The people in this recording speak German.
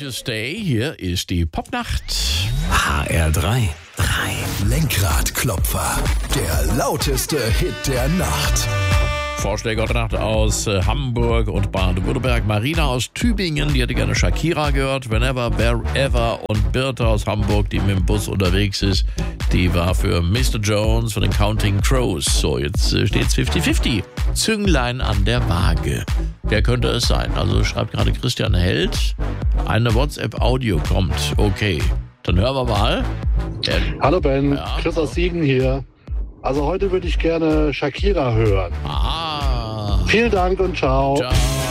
Just Stay. Hier ist die Popnacht. HR3. Lenkradklopfer. Der lauteste Hit der Nacht. Vorschläge heute Nacht aus Hamburg und Baden-Württemberg. Marina aus Tübingen, die hätte gerne Shakira gehört. Whenever, Wherever. Und Birte aus Hamburg, die mit dem Bus unterwegs ist, die war für Mr. Jones von den Counting Crows. So, jetzt steht's 50-50. Zünglein an der Waage. Wer könnte es sein? Also schreibt gerade Christian Held. Eine WhatsApp-Audio kommt. Okay, dann hören wir mal. Hallo Ben, Ja. Chris aus Siegen hier. Also heute würde ich gerne Shakira hören. Ah. Vielen Dank und ciao. Ciao.